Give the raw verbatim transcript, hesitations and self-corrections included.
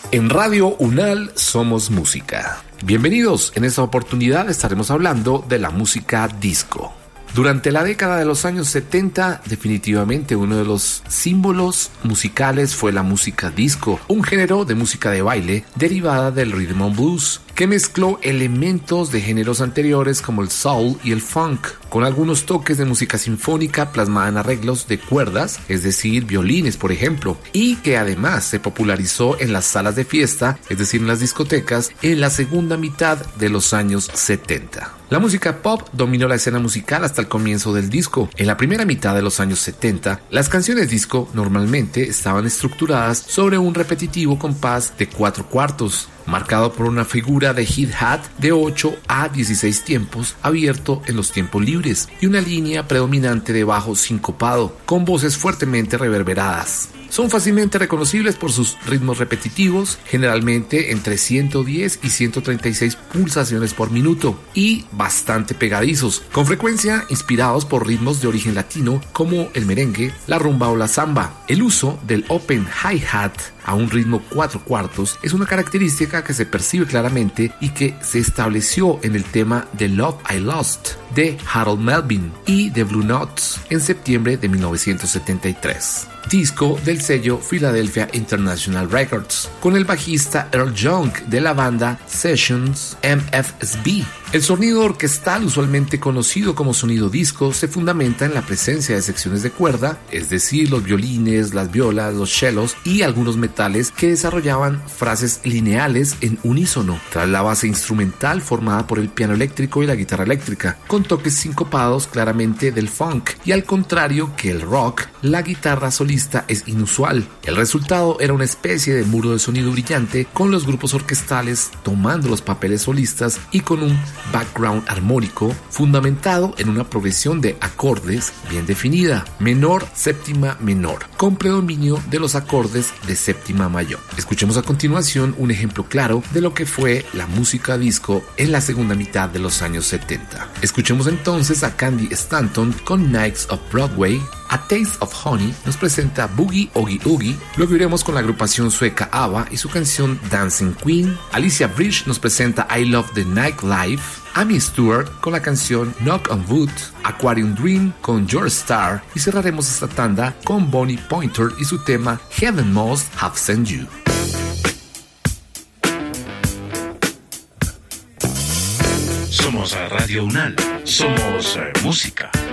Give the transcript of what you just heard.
En Radio Unal somos música. Bienvenidos, en esta oportunidad estaremos hablando de la música disco. Durante la década de los años setenta, definitivamente uno de los símbolos musicales fue la música disco, un género de música de baile derivada del rhythm and blues, que mezcló elementos de géneros anteriores como el soul y el funk, con algunos toques de música sinfónica plasmada en arreglos de cuerdas, es decir, violines por ejemplo, y que además se popularizó en las salas de fiesta, es decir, en las discotecas, en la segunda mitad de los años setenta. La música pop dominó la escena musical hasta el comienzo del disco. En la primera mitad de los años setenta, las canciones disco normalmente estaban estructuradas sobre un repetitivo compás de cuatro cuartos, marcado por una figura de hi-hat de ocho a dieciséis tiempos abierto en los tiempos libres y una línea predominante de bajo sincopado, con voces fuertemente reverberadas. Son fácilmente reconocibles por sus ritmos repetitivos, generalmente entre ciento diez y ciento treinta y seis pulsaciones por minuto, y bastante pegadizos, con frecuencia inspirados por ritmos de origen latino como el merengue, la rumba o la samba. El uso del open hi-hat a un ritmo cuatro cuartos es una característica que se percibe claramente y que se estableció en el tema The Love I Lost de Harold Melvin y The Blue Notes en septiembre de mil novecientos setenta y tres. Disco del sello Philadelphia International Records, con el bajista Earl Young de la banda Sessions M F S B. El sonido orquestal, usualmente conocido como sonido disco, se fundamenta en la presencia de secciones de cuerda, es decir, los violines, las violas, los cellos y algunos metales que desarrollaban frases lineales en unísono, tras la base instrumental formada por el piano eléctrico y la guitarra eléctrica, con toques sincopados claramente del funk, y al contrario que el rock, la guitarra solista es inusual. El resultado era una especie de muro de sonido brillante, con los grupos orquestales tomando los papeles solistas y con un background armónico fundamentado en una progresión de acordes bien definida, menor, séptima, menor, con predominio de los acordes de séptima mayor. Escuchemos a continuación un ejemplo claro de lo que fue la música disco en la segunda mitad de los años setenta. Escuchemos entonces a Candy Stanton con Knights of Broadway. A Taste of Honey nos presenta Boogie Oogie Oogie. Luego iremos con la agrupación sueca ABBA y su canción Dancing Queen. Alicia Bridge nos presenta I Love the Nightlife. Amy Stewart con la canción Knock on Wood. Aquarium Dream con Your Star. Y cerraremos esta tanda con Bonnie Pointer y su tema Heaven Must Have Sent You. Somos Radio Unal. Somos eh, música.